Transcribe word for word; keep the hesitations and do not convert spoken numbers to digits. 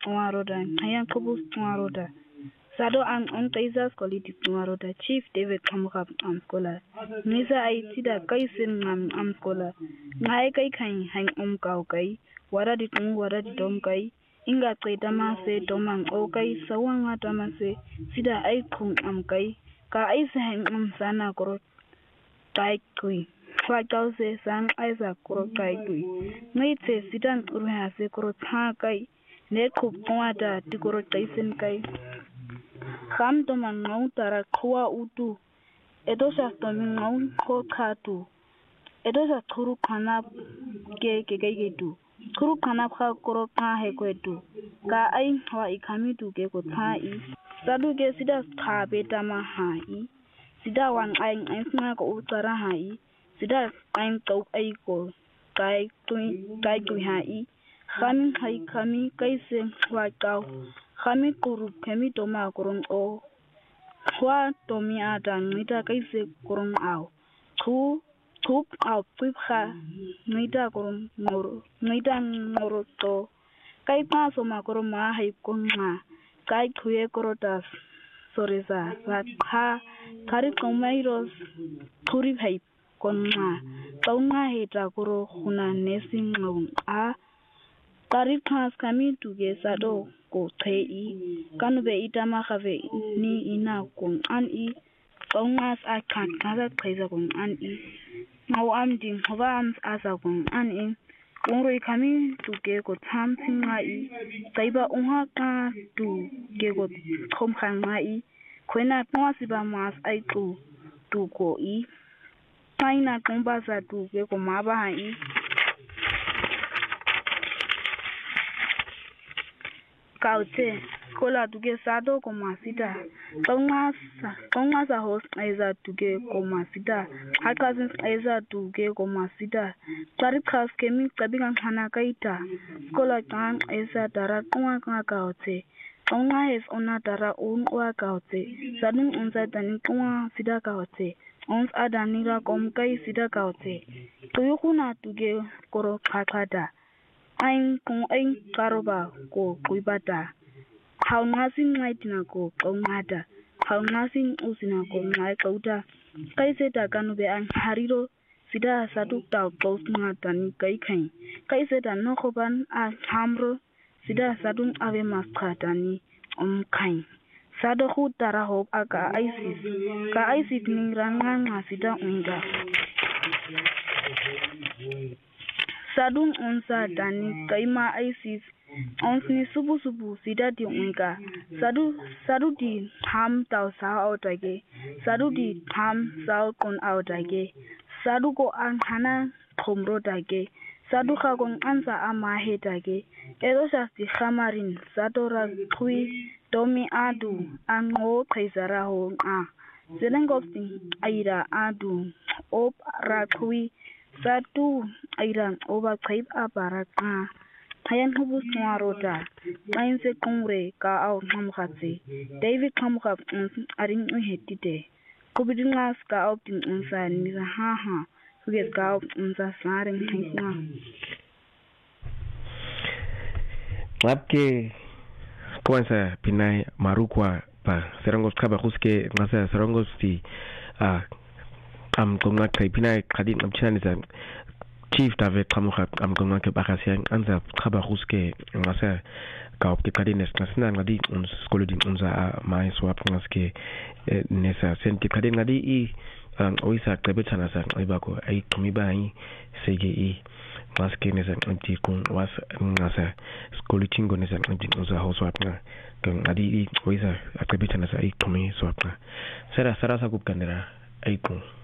Twaroda, Hayan Kubus Twaroda. Sado ang on Taisas Quality Twaroda, Chief David Kamukab am scholar. Nisa I tida Kaisin am am scholar. Ngai kai kain hang um kau kai, wara di tung wara di dom kai. Inga kai tamase domang o kai, sawanga tamase, sida ai kung am kai. Ka ai se hang um sana koro tai kui. Kwa kau se sang ai sa koro tai kui. Ngai se sidang uruha se koro tha kai. Ne kup kwada di koro taisin kai. Kham to man ngau tara khwa utu. Edo sa to min ngau kho khatu. Edo sa thuru khana ke ke ke tu. Thuru khana kha koro kha he ko tu. Ka ai wa ikami tu ke ko tha I. Sadu ke sida kha beta ma ha I. Sida wan ai ai sna ko utara ha I. Sida ai to ai ko kai tu kai tu ha I. Khami khai khami kai se wa kau. Khami kuru kami to ma kurung o. Khwa to mi ada ngita kai se kurung au. Thu thup au pip kha ngita kurung ngoro. Ngita ngoro to. Kai pa so ma kurung ma hai kung ma. Kai thuye korotas. Soresa. Sa kha thari komairos thuri hai kung ma. Kau ma heta kuro huna nesing ngong a. Tari khas kami tuge sado ko thei kan be itama khave ni ina kong an I kongas a khan kaza khaiza kong an I mau am ding hoba am asa kong an I kongro kami tuge ko tham singa I kaiba unha ka tu ge ko khom khang ma I khoina twa siba mas ai tu tu ko I kaina komba sa tu ge ko ma ba I Kaute, kola tuge sado koma sida. Kongasa, kongasa host aiza tuge koma sida. Hakazins aiza tuge koma sida. Klarikas kemi kabigan hana kaita. Kola kan aiza dara kongwa kongwa kaute. Kongwa hes ona dara un wa kaute. Sadun unza dani kongwa sida kaute. Ons adanira kom kai sida kaute. Tuyukuna tuge koro kakada. Ain kung ain karoba ko kuibata. How nothing might na ko kongada. How nothing usina ko ngai kauta. Kai seta kanube ang hariro sida satu tau close ngata ni kai kai. Kai seta no koban a hamro sida satu ave maskata ni om kai. Sado hu tara hop aka isis. Ka isis ni ranga sida unga. Sadung onsa dani kaima isis ons ni subu subu sida di unga sadu sadu di ham tau sa autage sadu di ham sao kon autage sadu ko an hana khomro tage sadu kha kon ansa ama hetage edo sa di khamarin sadora thui tomi adu ango khaisara ho a selengofti aira adu op ra thui Satu airan oba kaib abaraka. Hayan hubus tuaroda. Main se kongre ka au namukatse. David kamukap aring uhetite. Kubidingas ka au tin unsa nisa haha. Huget ka au unsa saring haisna. Lapke kuansa pinai marukwa pa serongos kaba kuske ngasa serongos ti ah am kongna kai pinai kadin am china nisa chief David Kamukap am kongna ke bakasian anza kaba kuske ngasa ka op ke kadin nes nasna ngadi uns skolo din unza mai swap ngaske nesa senti kadin ngadi I oisa krebetana sa ibako ai kumiba ai sege I maske nesa anti kun was ngasa skolo tingo nesa anti unza ho swap nga ngadi I oisa krebetana sa ai kumi swap nga sera sera sa kup kandera ai kun